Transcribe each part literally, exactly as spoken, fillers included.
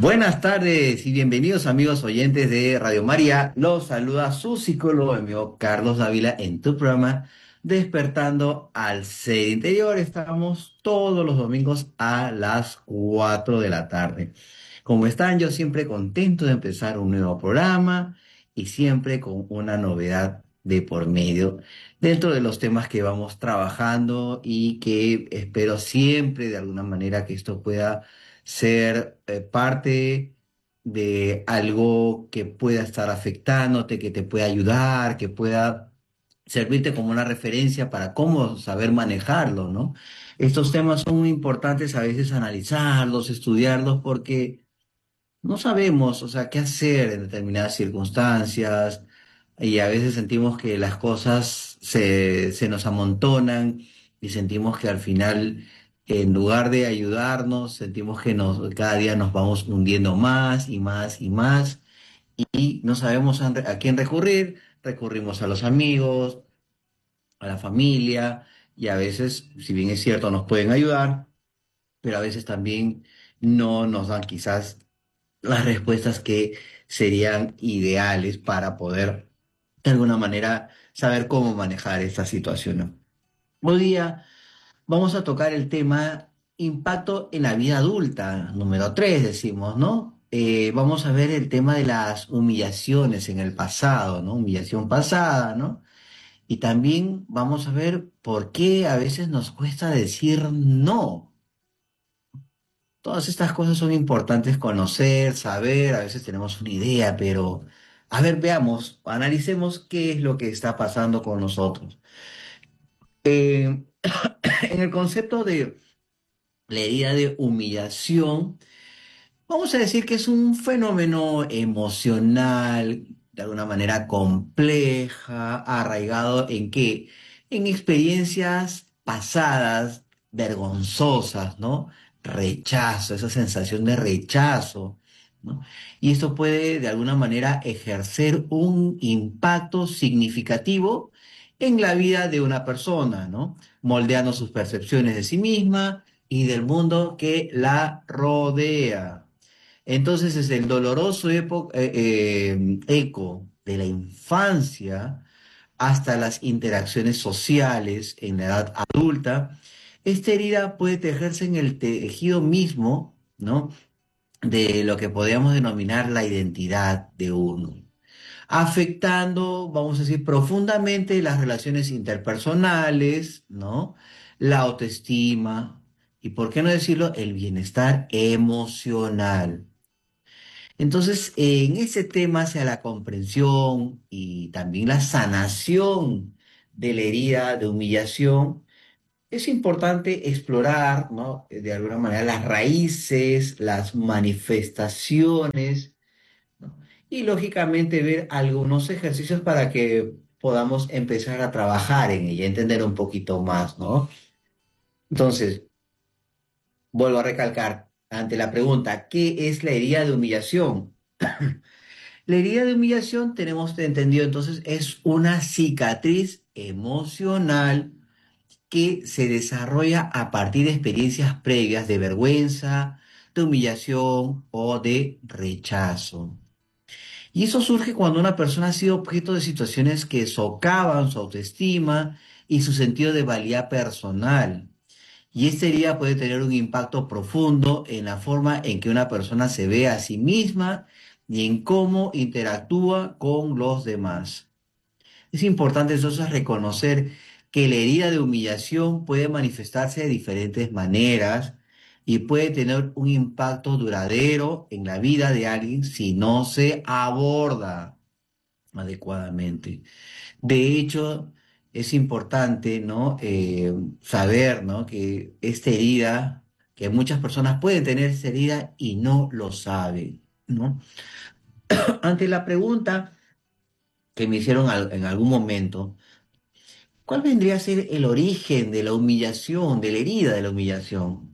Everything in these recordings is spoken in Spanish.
Buenas tardes y bienvenidos amigos oyentes de Radio María. Los saluda su psicólogo amigo Carlos Dávila en tu programa Despertando al Ser Interior. Estamos todos los domingos a las cuatro de la tarde. Como están, yo siempre contento de empezar un nuevo programa y siempre con una novedad de por medio dentro de los temas que vamos trabajando y que espero siempre de alguna manera que esto pueda ser eh, parte de algo que pueda estar afectándote, que te pueda ayudar, que pueda servirte como una referencia para cómo saber manejarlo, ¿no? Estos temas son muy importantes a veces analizarlos, estudiarlos, porque no sabemos, o sea, qué hacer en determinadas circunstancias y a veces sentimos que las cosas se, se nos amontonan y sentimos que al final, en lugar de ayudarnos, sentimos que nos, cada día nos vamos hundiendo más y más y más y no sabemos a, a quién recurrir. Recurrimos a los amigos, a la familia y a veces, si bien es cierto, nos pueden ayudar, pero a veces también no nos dan quizás las respuestas que serían ideales para poder, de alguna manera, saber cómo manejar esta situación. Hoy día vamos a tocar el tema impacto en la vida adulta, número tres decimos, ¿no? Eh, vamos a ver el tema de las humillaciones en el pasado, ¿no? Humillación pasada, ¿no? Y también vamos a ver por qué a veces nos cuesta decir no. Todas estas cosas son importantes conocer, saber, a veces tenemos una idea, pero a ver, veamos, analicemos qué es lo que está pasando con nosotros. Eh, en el concepto de la herida de humillación, vamos a decir que es un fenómeno emocional, de alguna manera compleja, arraigado en qué, en experiencias pasadas, vergonzosas, ¿no? Rechazo, esa sensación de rechazo, ¿no? Y esto puede de alguna manera ejercer un impacto significativo en la vida de una persona, ¿no? Moldeando sus percepciones de sí misma y del mundo que la rodea. Entonces, desde el doloroso epo- eh, eh, eco de la infancia hasta las interacciones sociales en la edad adulta, esta herida puede tejerse en el tejido mismo, ¿no? De lo que podríamos denominar la identidad de uno, afectando, vamos a decir, profundamente las relaciones interpersonales, ¿no? La autoestima y, ¿por qué no decirlo?, el bienestar emocional. Entonces, en ese tema hacia la comprensión y también la sanación de la herida de humillación, es importante explorar, ¿no? De alguna manera las raíces, las manifestaciones, ¿no? Y lógicamente ver algunos ejercicios para que podamos empezar a trabajar en ella, entender un poquito más, ¿no? Entonces, vuelvo a recalcar ante la pregunta, ¿qué es la herida de humillación? La herida de humillación, tenemos entendido entonces, es una cicatriz emocional que se desarrolla a partir de experiencias previas de vergüenza, de humillación o de rechazo. Y eso surge cuando una persona ha sido objeto de situaciones que socavan su autoestima y su sentido de valía personal. Y esta herida puede tener un impacto profundo en la forma en que una persona se ve a sí misma y en cómo interactúa con los demás. Es importante entonces reconocer que la herida de humillación puede manifestarse de diferentes maneras y puede tener un impacto duradero en la vida de alguien si no se aborda adecuadamente. De hecho, es importante, ¿no? Eh, saber, ¿no? Que esta herida, que muchas personas pueden tener esta herida y no lo saben, ¿no? Ante la pregunta que me hicieron al- en algún momento, ¿cuál vendría a ser el origen de la humillación, de la herida de la humillación?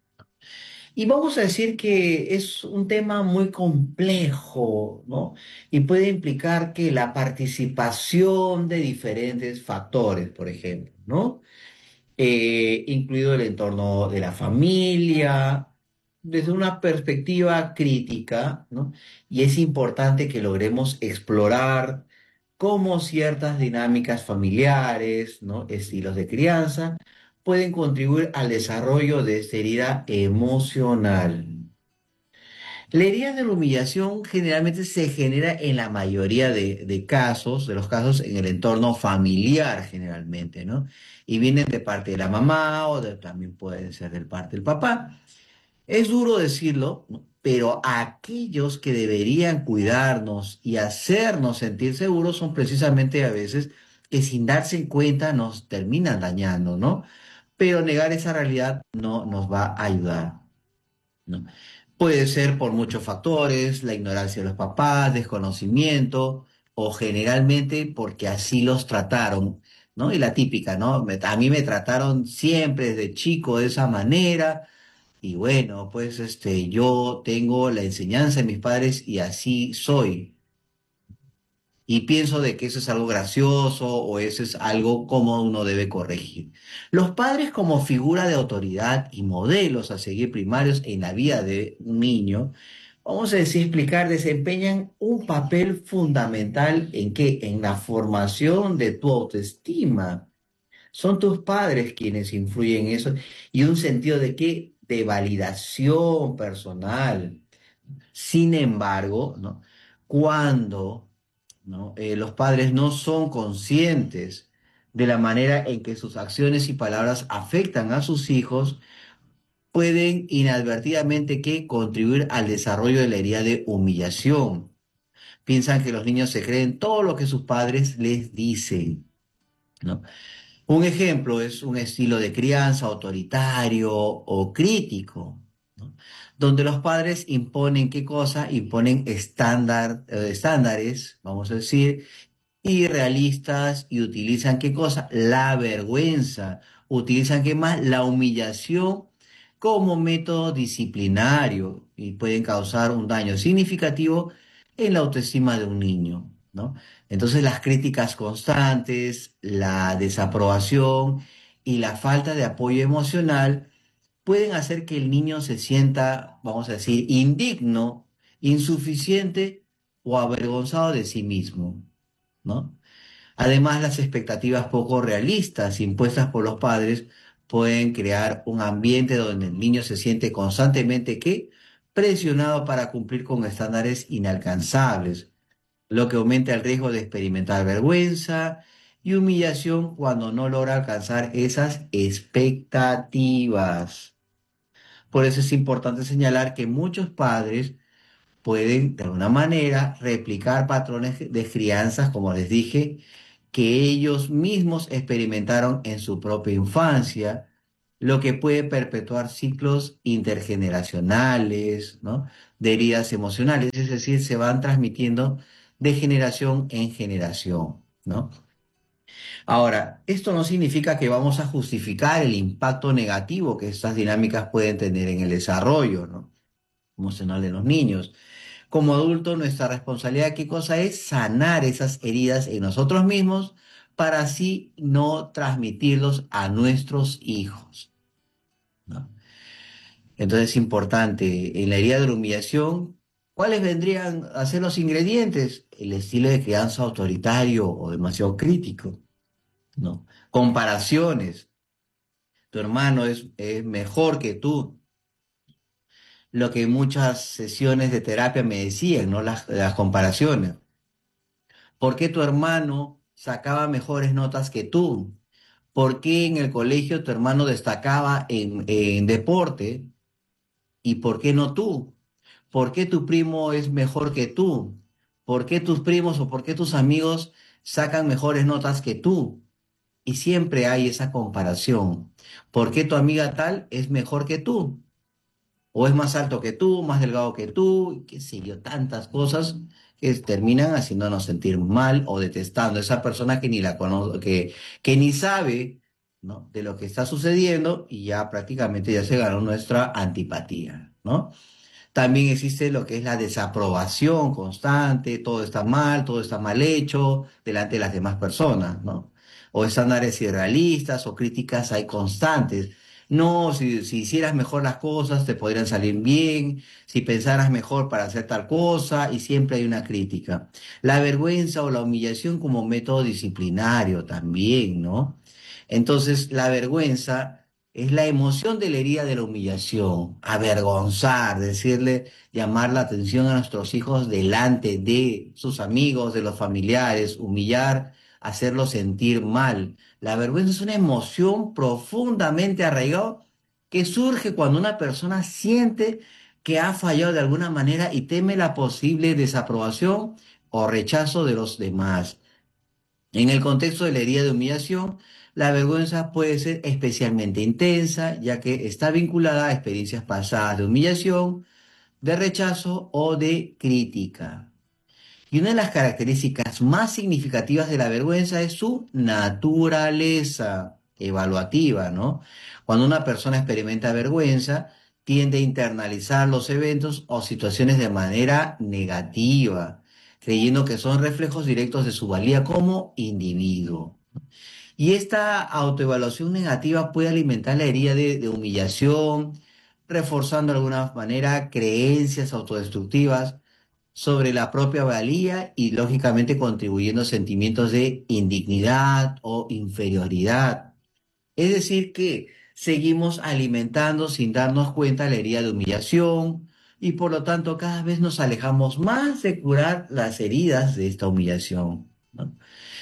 Y vamos a decir que es un tema muy complejo, ¿no? Y puede implicar que la participación de diferentes factores, por ejemplo, ¿no? Eh, incluido el entorno de la familia, desde una perspectiva crítica, ¿no? Y es importante que logremos explorar cómo ciertas dinámicas familiares, ¿no? Estilos de crianza pueden contribuir al desarrollo de esta herida emocional. La herida de la humillación generalmente se genera en la mayoría de, de casos, de los casos en el entorno familiar generalmente, ¿no? Y vienen de parte de la mamá o de- también pueden ser del parte del papá. Es duro decirlo, ¿no? Pero aquellos que deberían cuidarnos y hacernos sentir seguros son precisamente a veces que sin darse cuenta nos terminan dañando, ¿no? Pero negar esa realidad no nos va a ayudar, ¿no? Puede ser por muchos factores, la ignorancia de los papás, desconocimiento, o generalmente porque así los trataron, ¿no? Y la típica, ¿no? Me- a mí me trataron siempre desde chico de esa manera, y bueno, pues este, yo tengo la enseñanza de mis padres y así soy. Y pienso de que eso es algo gracioso o eso es algo como uno debe corregir. Los padres como figura de autoridad y modelos a seguir primarios en la vida de un niño, vamos a decir, explicar, desempeñan un papel fundamental en qué, en la formación de tu autoestima. Son tus padres quienes influyen en eso y un sentido de qué, de validación personal. Sin embargo, ¿no? Cuando, ¿no? Eh, los padres no son conscientes de la manera en que sus acciones y palabras afectan a sus hijos, pueden inadvertidamente que contribuir al desarrollo de la herida de humillación. Piensan que los niños se creen todo lo que sus padres les dicen, ¿no? Un ejemplo es un estilo de crianza autoritario o crítico, ¿no? Donde los padres imponen qué cosa, imponen estándar, eh, estándares, vamos a decir, irrealistas y utilizan qué cosa, la vergüenza, utilizan qué más, la humillación como método disciplinario y pueden causar un daño significativo en la autoestima de un niño, ¿no? Entonces las críticas constantes, la desaprobación y la falta de apoyo emocional pueden hacer que el niño se sienta, vamos a decir, indigno, insuficiente o avergonzado de sí mismo, ¿no? Además, las expectativas poco realistas impuestas por los padres pueden crear un ambiente donde el niño se siente constantemente ¿qué? Presionado para cumplir con estándares inalcanzables, lo que aumenta el riesgo de experimentar vergüenza y humillación cuando no logra alcanzar esas expectativas. Por eso es importante señalar que muchos padres pueden de alguna manera replicar patrones de crianzas, como les dije, que ellos mismos experimentaron en su propia infancia, lo que puede perpetuar ciclos intergeneracionales, ¿no? De heridas emocionales, es decir, se van transmitiendo de generación en generación, ¿no? Ahora, esto no significa que vamos a justificar el impacto negativo que estas dinámicas pueden tener en el desarrollo, ¿no? Emocional de los niños. Como adultos, nuestra responsabilidad, ¿qué cosa es? Sanar esas heridas en nosotros mismos para así no transmitirlos a nuestros hijos, ¿no? Entonces es importante, en la herida de la humillación, ¿cuáles vendrían a ser los ingredientes? El estilo de crianza autoritario o demasiado crítico, ¿no? Comparaciones. Tu hermano es, es mejor que tú. Lo que en muchas sesiones de terapia me decían, ¿no? Las, las comparaciones. ¿Por qué tu hermano sacaba mejores notas que tú? ¿Por qué en el colegio tu hermano destacaba en, en deporte y por qué no tú? ¿Por qué tu primo es mejor que tú? ¿Por qué tus primos o por qué tus amigos sacan mejores notas que tú? Y siempre hay esa comparación. ¿Por qué tu amiga tal es mejor que tú? O es más alto que tú, más delgado que tú, y qué sé yo, tantas cosas que terminan haciéndonos sentir mal o detestando a esa persona que ni la conoce, que, que ni sabe, ¿no? De lo que está sucediendo y ya prácticamente ya se ganó nuestra antipatía, ¿no? También existe lo que es la desaprobación constante, todo está mal, todo está mal hecho delante de las demás personas, ¿no? O estándares irrealistas o críticas hay constantes. No, si, si hicieras mejor las cosas te podrían salir bien, si pensaras mejor para hacer tal cosa, y siempre hay una crítica. La vergüenza o la humillación como método disciplinario también, ¿no? Entonces, la vergüenza es la emoción de la herida de la humillación, avergonzar, decirle, llamar la atención a nuestros hijos delante de sus amigos, de los familiares, humillar, hacerlos sentir mal. La vergüenza es una emoción profundamente arraigada que surge cuando una persona siente que ha fallado de alguna manera y teme la posible desaprobación o rechazo de los demás. En el contexto de la herida de humillación, la vergüenza puede ser especialmente intensa, ya que está vinculada a experiencias pasadas de humillación, de rechazo o de crítica. Y una de las características más significativas de la vergüenza es su naturaleza evaluativa, ¿no? Cuando una persona experimenta vergüenza, tiende a internalizar los eventos o situaciones de manera negativa, creyendo que son reflejos directos de su valía como individuo. Y esta autoevaluación negativa puede alimentar la herida de, de humillación, reforzando de alguna manera creencias autodestructivas sobre la propia valía y lógicamente contribuyendo a sentimientos de indignidad o inferioridad. Es decir, que seguimos alimentando sin darnos cuenta la herida de humillación y por lo tanto cada vez nos alejamos más de curar las heridas de esta humillación, ¿no?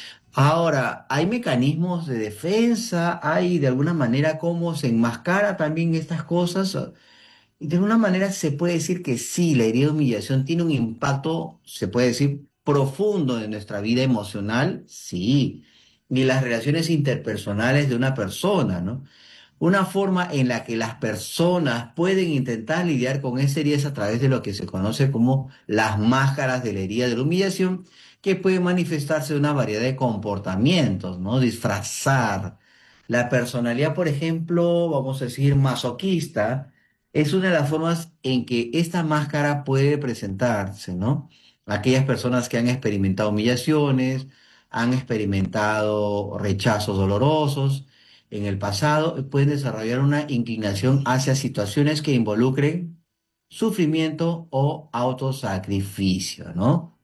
Ahora, hay mecanismos de defensa, hay de alguna manera cómo se enmascara también estas cosas. De alguna manera se puede decir que sí, la herida de humillación tiene un impacto, se puede decir, profundo en nuestra vida emocional, sí, y las relaciones interpersonales de una persona, ¿no? Una forma en la que las personas pueden intentar lidiar con esa herida es a través de lo que se conoce como las máscaras de la herida de la humillación, que pueden manifestarse de una variedad de comportamientos, ¿no? Disfrazar. La personalidad, por ejemplo, vamos a decir, masoquista, es una de las formas en que esta máscara puede presentarse, ¿no? Aquellas personas que han experimentado humillaciones, han experimentado rechazos dolorosos en el pasado, pueden desarrollar una inclinación hacia situaciones que involucren sufrimiento o autosacrificio, ¿no?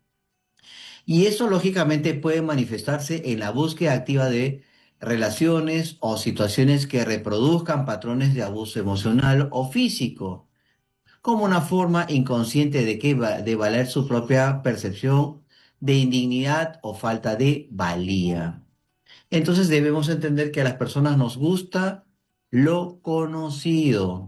Y eso lógicamente puede manifestarse en la búsqueda activa de relaciones o situaciones que reproduzcan patrones de abuso emocional o físico, como una forma inconsciente de, que, va- de valer su propia percepción de indignidad o falta de valía. Entonces debemos entender que a las personas nos gusta lo conocido.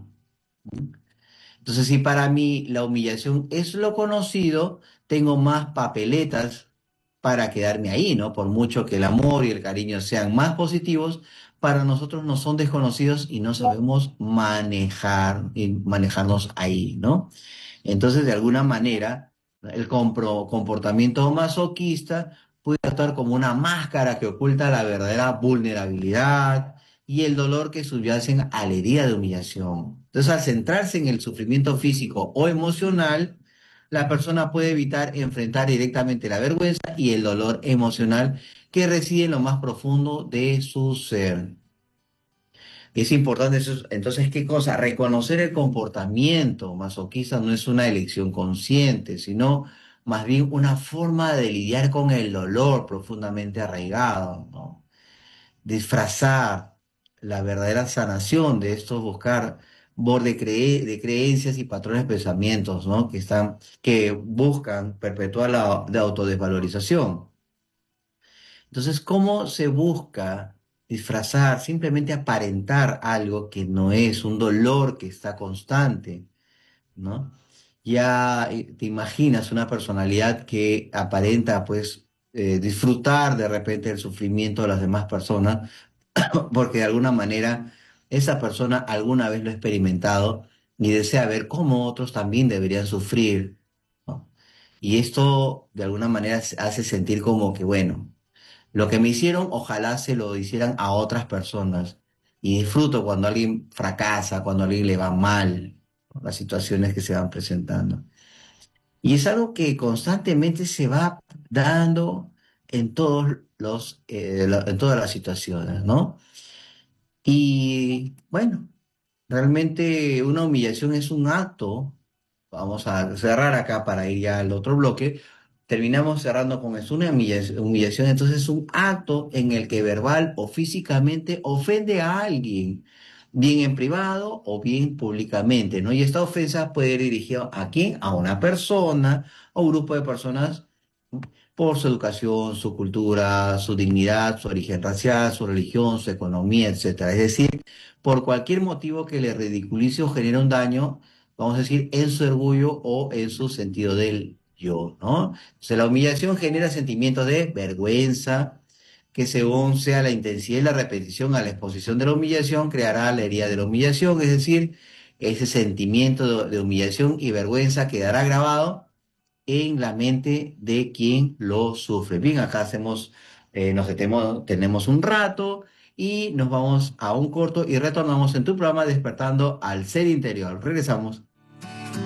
Entonces, si para mí la humillación es lo conocido, tengo más papeletas para quedarme ahí, ¿no? Por mucho que el amor y el cariño sean más positivos, para nosotros no son desconocidos y no sabemos manejar y manejarnos ahí, ¿no? Entonces, de alguna manera, el compro- comportamiento masoquista puede actuar como una máscara que oculta la verdadera vulnerabilidad y el dolor que subyacen a la herida de humillación. Entonces, al centrarse en el sufrimiento físico o emocional, la persona puede evitar enfrentar directamente la vergüenza y el dolor emocional que reside en lo más profundo de su ser. Es importante eso. Entonces, ¿qué cosa? Reconocer el comportamiento masoquista no es una elección consciente, sino más bien una forma de lidiar con el dolor profundamente arraigado, ¿no? Disfrazar la verdadera sanación de esto, buscar borde cree- de creencias y patrones de pensamientos, ¿no? Que están, que buscan perpetuar la, la autodesvalorización. Entonces, ¿cómo se busca disfrazar, simplemente aparentar algo que no es, un dolor que está constante, ¿no? Ya eh, te imaginas una personalidad que aparenta, pues, eh, disfrutar de repente del sufrimiento de las demás personas, porque de alguna manera esa persona alguna vez lo ha experimentado y desea ver cómo otros también deberían sufrir, ¿no? Y esto de alguna manera se hace sentir como que, bueno, lo que me hicieron, ojalá se lo hicieran a otras personas. Y disfruto cuando alguien fracasa, cuando a alguien le va mal, ¿no? Las situaciones que se van presentando. Y es algo que constantemente se va dando en todos los, eh, la- en todas las situaciones, ¿no? Y bueno. Realmente una humillación es un acto. Vamos a cerrar acá para ir ya al otro bloque. Terminamos cerrando con es una humillación, humillación, entonces es un acto en el que verbal o físicamente ofende a alguien, bien en privado o bien públicamente, ¿no? Y esta ofensa puede ir dirigida a quién, a una persona o grupo de personas por su educación, su cultura, su dignidad, su origen racial, su religión, su economía, etcétera. Es decir, por cualquier motivo que le ridiculice o genere un daño, vamos a decir, en su orgullo o en su sentido del yo, ¿no? Entonces, la humillación genera sentimientos de vergüenza, que según sea la intensidad y la repetición a la exposición de la humillación, creará la herida de la humillación, es decir, ese sentimiento de, de humillación y vergüenza quedará grabado en la mente de quien lo sufre. Bien, acá hacemos, eh, nos detenemos, tenemos un rato y nos vamos a un corto y retornamos en tu programa Despertando al Ser Interior. Regresamos.